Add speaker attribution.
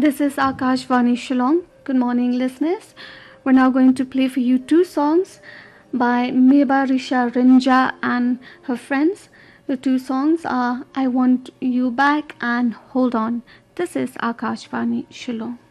Speaker 1: This is Akashvani Shillong. Good morning, listeners. We're now going to play for you two songs by Meba Risha Rinja and her friends. The two songs are I Want You Back and Hold On. This is Akashvani Shillong.